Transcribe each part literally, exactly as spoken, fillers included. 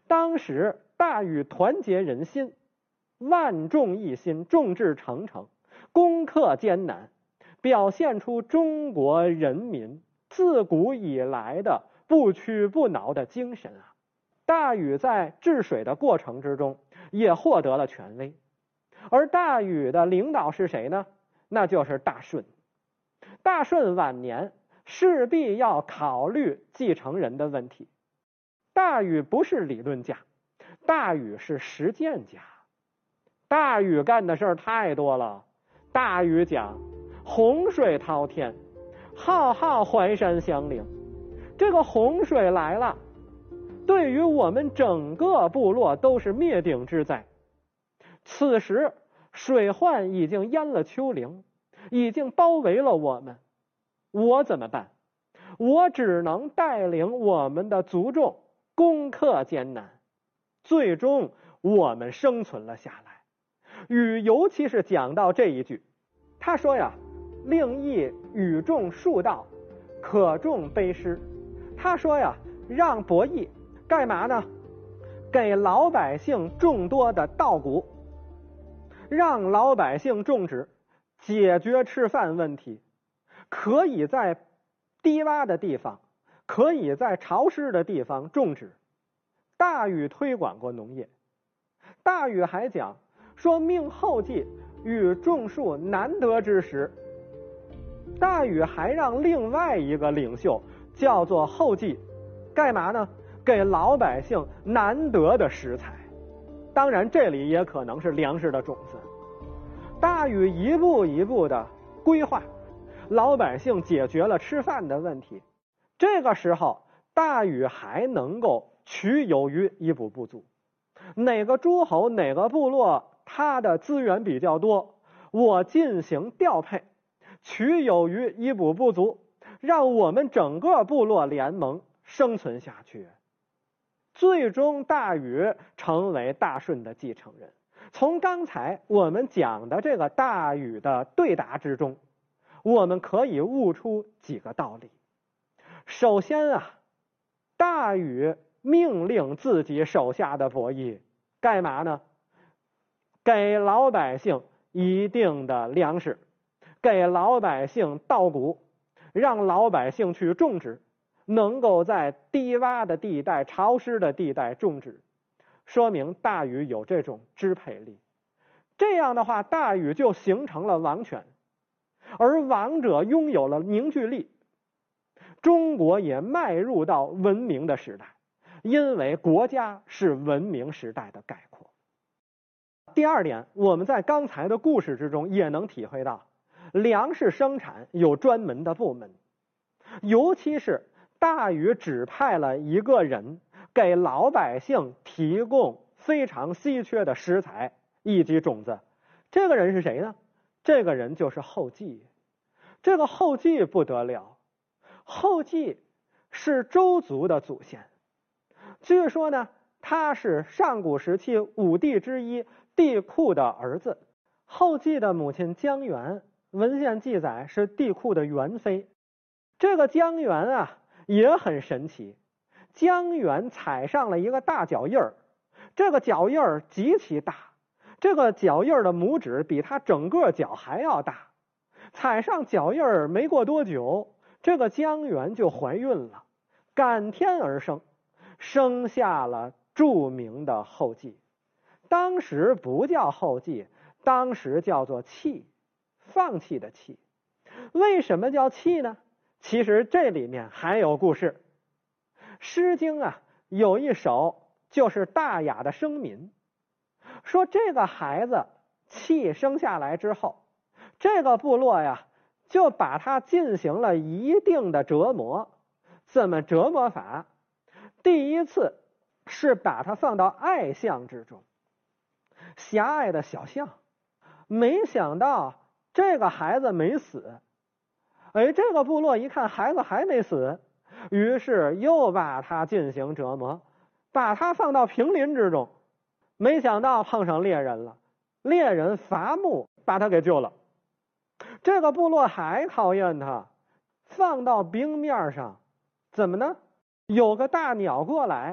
当时大禹团结人心，万众一心，众志成城，攻克艰难，表现出中国人民自古以来的不屈不挠的精神啊！大禹在治水的过程之中也获得了权威，而大禹的领导是谁呢？那就是大舜。大舜晚年势必要考虑继承人的问题。大禹不是理论家，大禹是实践家。大禹干的事儿太多了。大禹讲洪水滔天，浩浩淮山相邻。这个洪水来了，对于我们整个部落都是灭顶之灾。此时水患已经淹了丘陵，已经包围了我们，我怎么办？我只能带领我们的族众攻克艰难，最终我们生存了下来。禹尤其是讲到这一句，他说呀，令益禹众数道，可众卑师。他说呀，让伯益干嘛呢？给老百姓众多的稻谷，让老百姓种植，解决吃饭问题。可以在低洼的地方，可以在潮湿的地方种植。大禹推广过农业。大禹还讲说，命后继与种树难得之时。大禹还让另外一个领袖叫做后继，干嘛呢？给老百姓难得的食材。当然这里也可能是粮食的种子。大禹一步一步的规划，老百姓解决了吃饭的问题。这个时候大禹还能够取有余，以补不足。哪个诸侯哪个部落他的资源比较多，我进行调配，取有余，以补不足，让我们整个部落联盟生存下去。最终大禹成为大舜的继承人。从刚才我们讲的这个大禹的对答之中，我们可以悟出几个道理。首先啊，大禹命令自己手下的伯益干嘛呢？给老百姓一定的粮食，给老百姓稻谷，让老百姓去种植，能够在低洼的地带、潮湿的地带种植，说明大禹有这种支配力。这样的话，大禹就形成了王权，而王者拥有了凝聚力，中国也迈入到文明的时代，因为国家是文明时代的概括。第二点，我们在刚才的故事之中也能体会到，粮食生产有专门的部门，尤其是大禹指派了一个人给老百姓提供非常稀缺的食材以及种子。这个人是谁呢？这个人就是后继。这个后继不得了，后继是周族的祖先。据说呢，他是上古时期五帝之一帝喾的儿子。后继的母亲姜原，文献记载是帝喾的元妃。这个姜原啊也很神奇，姜原踩上了一个大脚印儿，这个脚印儿极其大，这个脚印儿的拇指比他整个脚还要大。踩上脚印儿没过多久，这个姜原就怀孕了，感天而生，生下了著名的后继。当时不叫后继，当时叫做弃，放弃的弃。为什么叫弃呢？其实这里面还有故事。诗经啊有一首就是大雅的生民，说这个孩子弃生下来之后，这个部落呀就把他进行了一定的折磨。怎么折磨法？第一次是把他放到爱巷之中，狭隘的小巷。没想到这个孩子没死，哎，这个部落一看孩子还没死，于是又把他进行折磨，把他放到平林之中。没想到碰上猎人了，猎人伐木把他给救了。这个部落还讨厌他，放到冰面上，怎么呢？有个大鸟过来，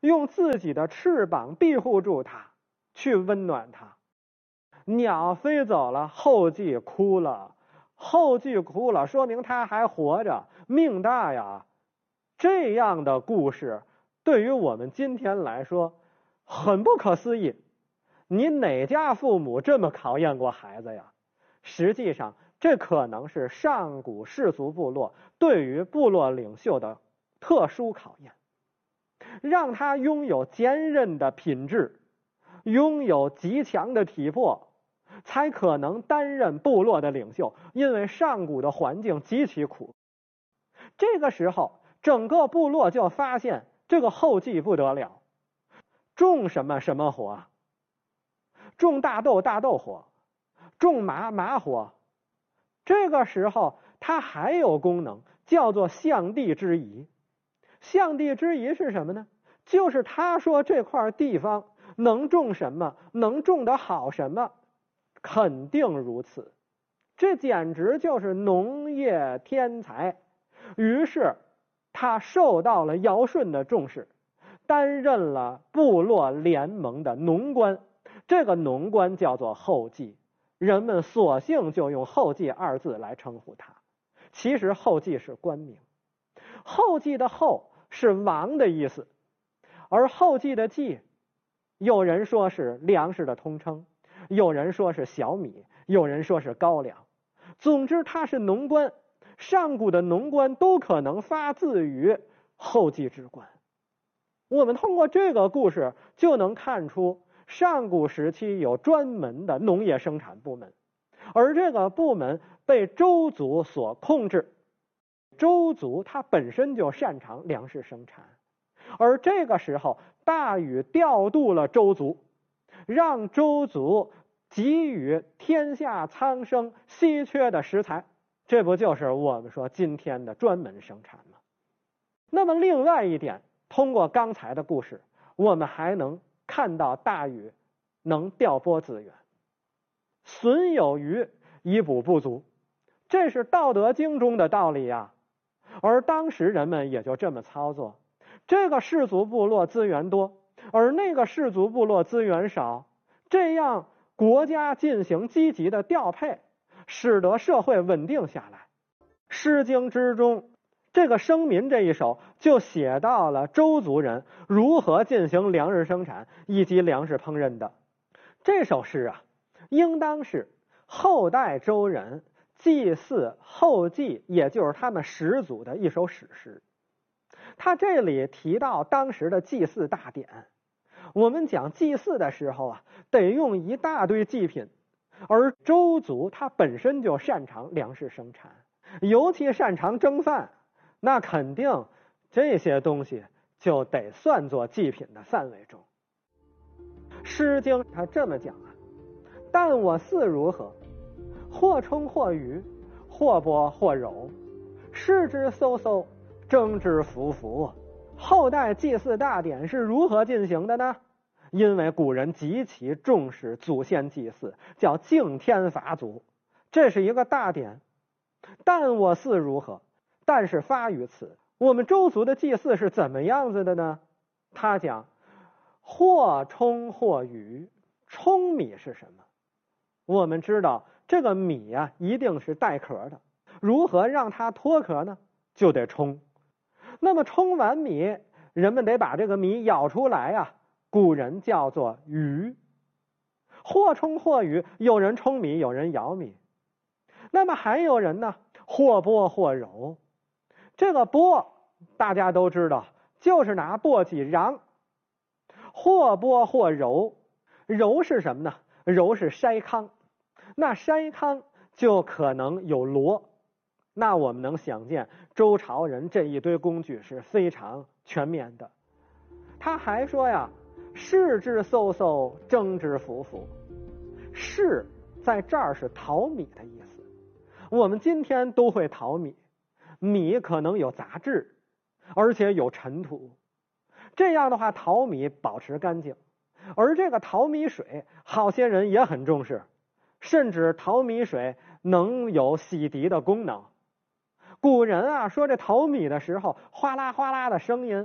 用自己的翅膀庇护住它，去温暖它。鸟飞走了，后继哭了，后继哭了，说明它还活着，命大呀。这样的故事对于我们今天来说很不可思议。你哪家父母这么考验过孩子呀？实际上这可能是上古氏族部落对于部落领袖的特殊考验，让他拥有坚韧的品质，拥有极强的体魄，才可能担任部落的领袖。因为上古的环境极其苦，这个时候整个部落就发现这个后继不得了，种什么什么活，种大豆大豆活，种麻麻活。这个时候它还有功能，叫做象地之宜。象地之宜是什么呢？就是他说这块地方能种什么，能种得好什么，肯定如此。这简直就是农业天才。于是他受到了尧舜的重视，担任了部落联盟的农官。这个农官叫做后继，人们索性就用后继二字来称呼他。其实后继是官名，后继的后是王的意思，而后继的继，有人说是粮食的通称，有人说是小米，有人说是高粱。总之他是农官，上古的农官都可能发自于后继之官。我们通过这个故事就能看出，上古时期有专门的农业生产部门，而这个部门被周族所控制。周族它本身就擅长粮食生产，而这个时候大禹调度了周族，让周族给予天下苍生稀缺的食材，这不就是我们说今天的专门生产吗？那么另外一点，通过刚才的故事，我们还能看到大禹能调拨资源，损有余以补不足，这是《道德经》中的道理呀。而当时人们也就这么操作，这个氏族部落资源多，而那个氏族部落资源少，这样国家进行积极的调配，使得社会稳定下来。《诗经》之中这个生民这一首就写到了周族人如何进行粮食生产以及粮食烹饪的。这首诗啊，应当是后代周人祭祀后继，也就是他们始祖的一首史诗。他这里提到当时的祭祀大典，我们讲祭祀的时候啊，得用一大堆祭品，而周族他本身就擅长粮食生产，尤其擅长蒸饭，那肯定这些东西就得算作祭品的范围中。诗经他这么讲啊，但我嗣如何？或冲或鱼，或剥或揉，视之嗖嗖，蒸之浮浮。后代祭祀大典是如何进行的呢？因为古人极其重视祖先祭祀，叫敬天伐祖，这是一个大典。但我嗣如何？但是发于此。我们周族的祭祀是怎么样子的呢？他讲或冲或鱼。冲米是什么？我们知道这个米啊一定是带壳的，如何让它脱壳呢？就得冲。那么冲完米，人们得把这个米舀出来啊，古人叫做鱼。或冲或鱼，有人冲米，有人舀米。那么还有人呢，或剥或揉。这个剥大家都知道，就是拿簸箕瓤。或剥或揉，揉是什么呢？揉是筛糠。那筛糠就可能有箩，那我们能想见周朝人这一堆工具是非常全面的。他还说呀，视之嗖嗖，蒸之浮浮。视在这儿是淘米的意思。我们今天都会淘米，米可能有杂质，而且有尘土，这样的话淘米保持干净。而这个淘米水好些人也很重视，甚至淘米水能有洗涤的功能。古人啊说这淘米的时候哗啦哗啦的声音，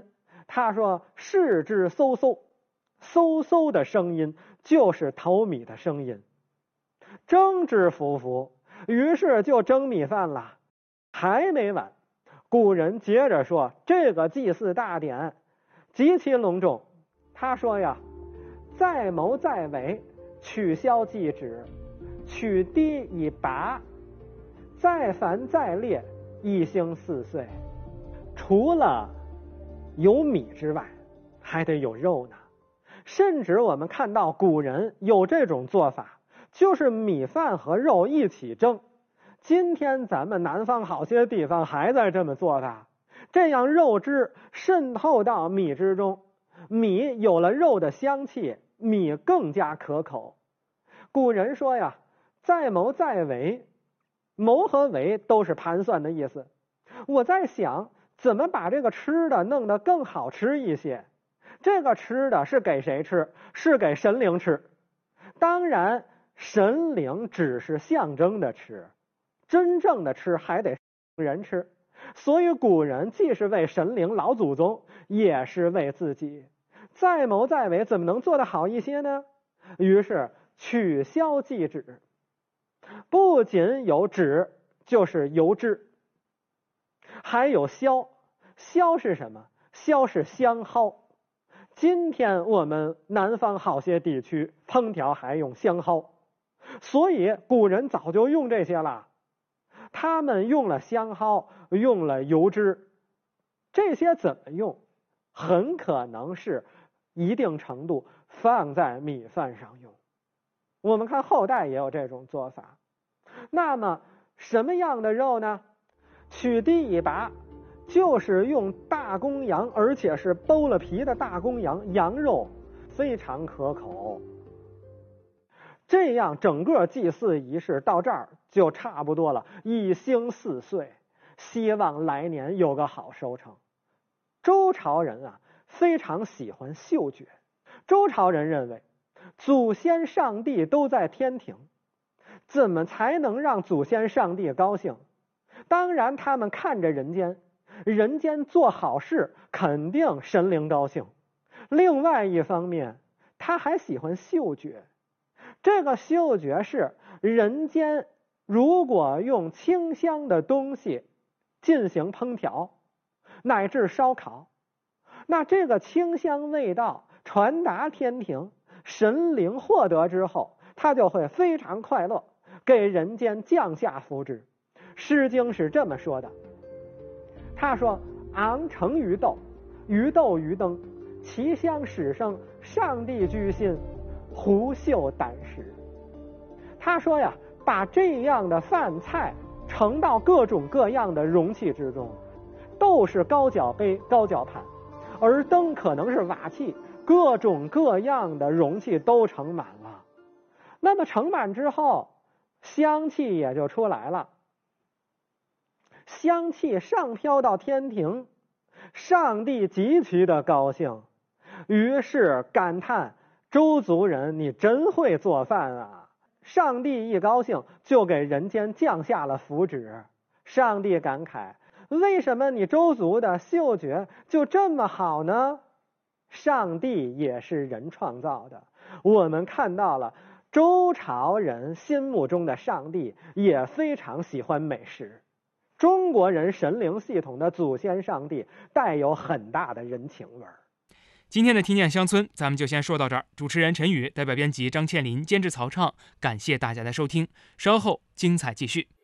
他说视之嗖嗖，嗖嗖的声音就是淘米的声音。蒸之夫妇，于是就蒸米饭了。还没完，古人接着说，这个祭祀大典极其隆重。他说呀，在谋在为，取消祭止，取滴以拔，再凡再列，一星四岁。除了有米之外，还得有肉呢。甚至我们看到古人有这种做法，就是米饭和肉一起蒸。今天咱们南方好些地方还在这么做的，这样肉汁渗透到米之中，米有了肉的香气，米更加可口。古人说呀，在谋在为，谋和为都是盘算的意思。我在想怎么把这个吃的弄得更好吃一些。这个吃的是给谁吃？是给神灵吃。当然神灵只是象征的吃，真正的吃还得人吃。所以古人既是为神灵老祖宗，也是为自己。在谋在为，怎么能做得好一些呢？于是取消祭止，不仅有止，就是油脂，还有消。消是什么？消是香蒿。今天我们南方好些地区烹调还用香蒿，所以古人早就用这些了。他们用了香蒿，用了油脂，这些怎么用？很可能是一定程度放在米饭上用。我们看后代也有这种做法。那么什么样的肉呢？取滴以拔，就是用大公羊，而且是剥了皮的大公羊，羊肉非常可口。这样整个祭祀仪式到这儿就差不多了，一星四岁，希望来年有个好收成。周朝人啊非常喜欢嗅觉，周朝人认为祖先上帝都在天庭，怎么才能让祖先上帝高兴？当然他们看着人间，人间做好事肯定神灵高兴。另外一方面他还喜欢嗅觉，这个嗅觉是人间如果用清香的东西进行烹调乃至烧烤，那这个清香味道传达天庭，神灵获得之后，他就会非常快乐，给人间降下福祉。诗经是这么说的，他说昂成于斗，于斗于灯，其香始生，上帝居心，胡嗅胆识。他说呀，把这样的饭菜盛到各种各样的容器之中，斗是高脚杯高脚盘，而灯可能是瓦器，各种各样的容器都盛满了。那么盛满之后，香气也就出来了，香气上飘到天庭，上帝极其的高兴，于是感叹周族人你真会做饭啊。上帝一高兴就给人间降下了福祉。上帝感慨，为什么你周族的嗅觉就这么好呢？上帝也是人创造的，我们看到了周朝人心目中的上帝也非常喜欢美食。中国人神灵系统的祖先上帝带有很大的人情味儿。 今天的听见乡村咱们就先说到这儿。主持人陈宇，代表编辑张倩林，监制曹畅，感谢大家的收听，稍后精彩继续。